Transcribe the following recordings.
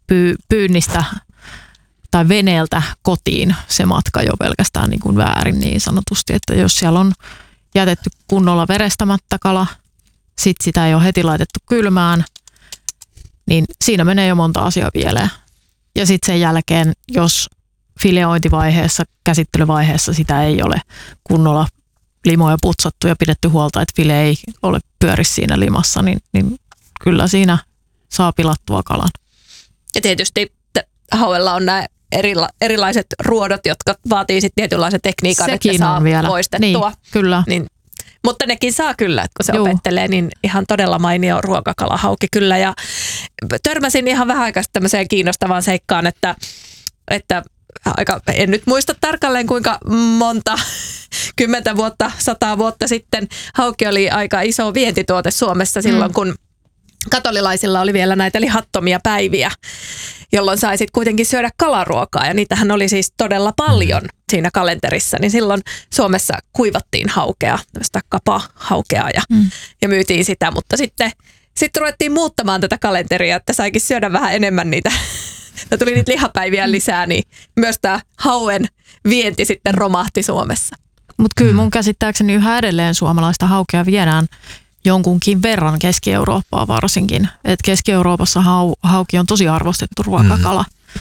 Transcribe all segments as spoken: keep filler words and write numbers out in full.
pyy- pyynnistä tai veneeltä kotiin se matka jo pelkästään niin kuin väärin niin sanotusti, että jos siellä on jätetty kunnolla verestämättä kala, sitten sitä ei ole heti laitettu kylmään, niin siinä menee jo monta asiaa pieleen. Ja sitten sen jälkeen, jos fileointivaiheessa, käsittelyvaiheessa sitä ei ole kunnolla limoja putsattu ja pidetty huolta, että file ei ole pyöri siinä limassa, niin, niin kyllä siinä saa pilattua kalan. Ja tietysti hauella on nämä erila- erilaiset ruodot, jotka vaatii sitten tietynlaisen tekniikan, sekin että saa vielä poistettua. Niin, kyllä. Niin, mutta nekin saa kyllä, että kun se Juu. opettelee, niin ihan todella mainio ruokakalahauki kyllä. Ja törmäsin ihan vähän aikaa tämmöiseen kiinnostavaan seikkaan, että, että aika, en nyt muista tarkalleen kuinka monta, kymmentä vuotta, sataa vuotta sitten hauki oli aika iso vientituote Suomessa silloin, mm. kun katolilaisilla oli vielä näitä lihattomia päiviä, jolloin sai sitten kuitenkin syödä kalaruokaa. Ja niitähän oli siis todella paljon siinä kalenterissa. Niin silloin Suomessa kuivattiin haukea, tämmöistä kapahaukea ja, mm. ja myytiin sitä. Mutta sitten, sitten ruvettiin muuttamaan tätä kalenteria, että saikin syödä vähän enemmän niitä. Ja tuli niitä lihapäiviä lisää, niin myös tämä hauen vienti sitten romahti Suomessa. Mutta kyllä mun käsittääkseni yhä edelleen suomalaista haukea viedään jonkunkin verran Keski-Eurooppaa varsinkin. Et Keski-Euroopassa hau, hauki on tosi arvostettu ruokakala. Mm.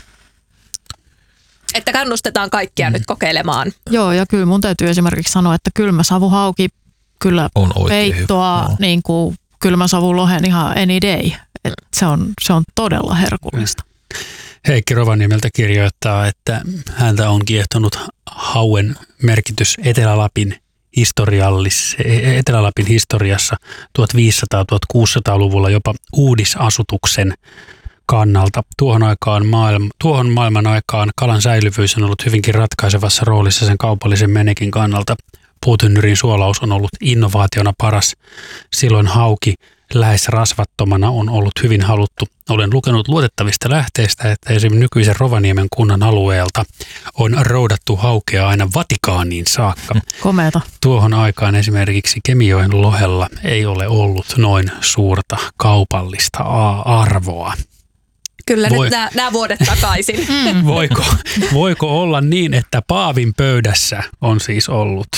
Että kannustetaan kaikkia mm. nyt kokeilemaan. Joo, ja kyllä mun täytyy esimerkiksi sanoa, että kylmäsavuhauki kyllä on peittoa no. niin kuin kylmäsavulohen ihan any day. Et se, on, se on todella herkullista. Heikki Rovaniemeltä kirjoittaa, että häntä on kiehtonut hauen merkitys Etelä-Lapin historiallis, Etelä-Lapin historiassa tuhatviisisataa-tuhatkuusisataaluvulla jopa uudisasutuksen kannalta. Tuohon, aikaan maailma, tuohon maailman aikaan kalan säilyvyys on ollut hyvinkin ratkaisevassa roolissa sen kaupallisen menekin kannalta. Puutynnyrin suolaus on ollut innovaationa paras. Silloin hauki lähes rasvattomana on ollut hyvin haluttu. Olen lukenut luotettavista lähteistä, että esimerkiksi nykyisen Rovaniemen kunnan alueelta on roudattu haukea aina Vatikaaniin saakka. Komeata. Tuohon aikaan esimerkiksi Kemijoen lohella ei ole ollut noin suurta kaupallista arvoa. Kyllä Voi, nyt nämä vuodet takaisin. Voiko, voiko olla niin, että Paavin pöydässä on siis ollut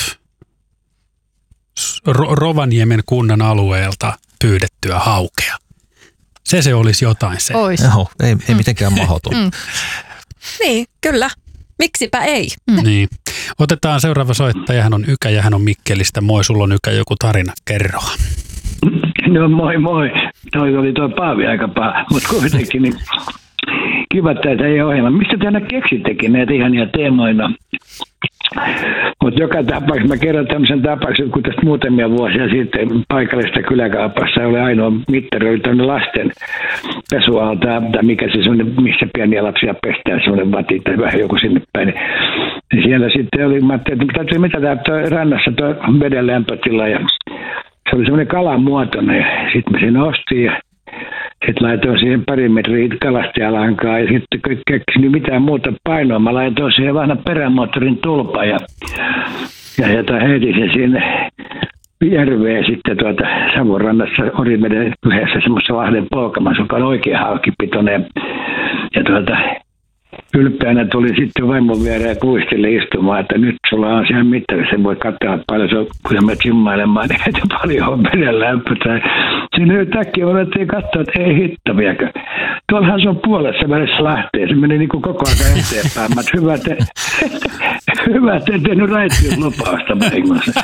Ro- Rovaniemen kunnan alueelta pyydettyä haukea? Se se olisi jotain se. Ois. Joo, ei, ei mitenkään mahdoton. Mm. Niin, kyllä. Miksipä ei? Mm. Niin. Otetaan seuraava soittaja. Hän on Ykä ja hän on Mikkelistä. Moi, sulla on Ykä joku tarina. Kerro. No moi moi. Toi oli toi Paavi aika paha, mutta kuitenkin niin kiva, että ei ohjelma. Mistä te aina keksittekin näitä ihania teemoina? Mutta joka tapauksessa mä kerron tämmöisen tapauksen, kun tästä muutamia vuosia sitten paikallista kyläkaupassa oli ainoa mittari, oli tämmöinen lasten pesualta, tai mikä se semmoinen, missä pieniä lapsia pestään, semmoinen vati tai vähän joku sinne päin. Niin siellä sitten oli, mä ajattelin, että täytyy mitata tuo rannassa tuo veden lämpötila, ja se oli semmoinen kalan muotoinen, ja sitten mä sen ostin, ja sitten laitoin siihen pari metriä kalastajalankaa ja sitten keksin mitään muuta painoa. Mä laitoin siihen vanhan perämoottorin tulpan ja, ja, ja heitin sen sinne järveen sitten tuota Savonrannassa Orimeden yhdessä semmoisessa lahden polkamassa, joka on oikein haukipitoinen. Ja tuota, ylpeänä tuli sitten vaimon viereen kuistille istumaan, että nyt sulla on siellä mittarissa, voi katsoa paljon, se on, kun sä menet simmailemaan, niin että paljon on veden lämpötä. Siinä yhtäkkiä olettiin katsoa, että ei hitto viekö. Tuollahan se on puolessa välissä lähtee, se meni niin kuin koko ajan eteenpäin. Mä hyvä, että hyvä, että en tehnyt raittiun lupausta vahingossa.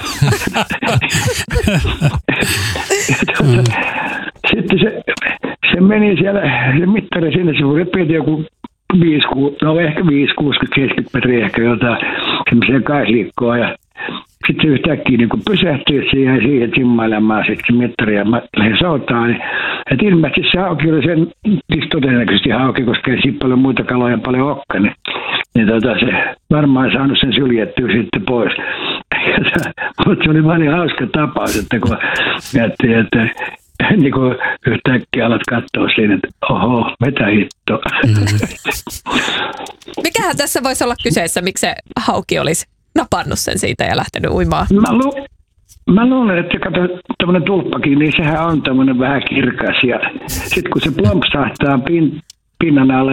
Sitten se, se meni siellä, se mittari sinne, se voi repeätä joku viisi, no ehkä viisi, kuusikymmentä, seitsemänkymmentä metriä ehkä jotain semmoiseen kaisliikkoon ja sitten se yhtäkkiä niin pysähtyi siihen siihen simmailemaan sitten se mittari ja mä lähdin soutaan. Niin, että ilmeisesti se hauki oli sen, siis todennäköisesti hauki, koska ei siinä paljon muita kaloja paljon olekaan. Niin, niin tota, se varmaan saanut sen syljettyä sitten pois. Mutta se oli vaan niin hauska tapaus, että kun miettii, että niin kuin yhtäkkiä alat katsoa siinä, että oho, vetä hitto. Mm. Mikähän tässä voisi olla kyseessä, miksi se hauki olisi napannut sen siitä ja lähtenyt uimaan? Mä, lu- mä luulen, että kato, tämmöinen tulppakin, niin sehän on tämmöinen vähän kirkas. Ja sitten kun se plompsahtaa pin- pinnan alle,